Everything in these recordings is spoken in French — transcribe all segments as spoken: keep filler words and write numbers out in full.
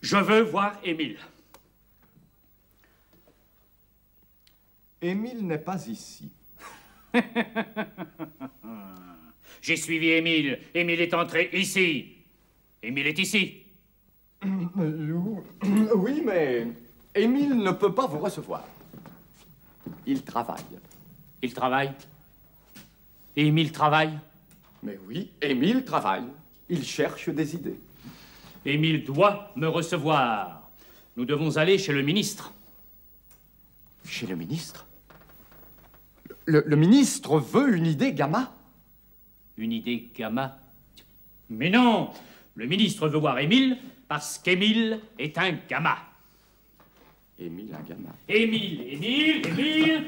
Je veux voir Émile. Émile n'est pas ici. J'ai suivi Émile. Émile est entré ici. Émile est ici. Oui, mais Émile ne peut pas vous recevoir. Il travaille. Il travaille? Et Émile travaille? Mais oui, Émile travaille. Il cherche des idées. Émile doit me recevoir. Nous devons aller chez le ministre. Chez le ministre? Le, le ministre veut une idée gamma? Une idée gamma? Mais non! Le ministre veut voir Émile parce qu'Émile est un gamma. Émile, un gamma. Émile, Émile, Émile!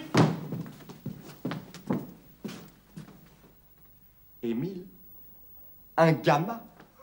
Émile, un gamma?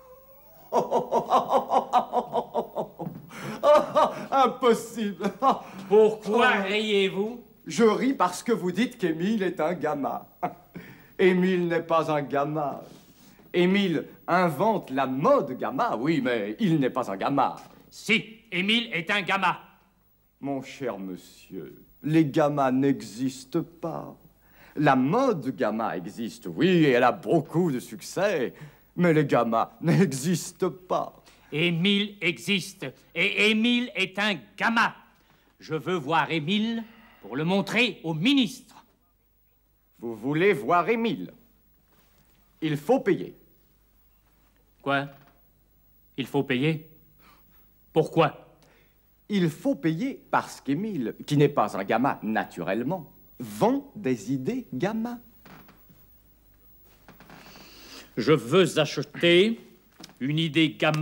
Impossible! Pourquoi riez-vous? Je ris parce que vous dites qu'Émile est un gamma. Émile n'est pas un gamma. Émile invente la mode gamma, oui, mais il n'est pas un gamma. Si, Émile est un gamma. Mon cher monsieur, les gammas n'existent pas. La mode gamma existe, oui, et elle a beaucoup de succès, mais les gammas n'existent pas. Émile existe, et Émile est un gamma. Je veux voir Émile pour le montrer au ministre. Vous voulez voir Émile? Il faut payer. Quoi? Il faut payer? Pourquoi? Il faut payer parce qu'Émile, qui n'est pas un gamma naturellement, vend des idées gamma. Je veux acheter une idée gamma.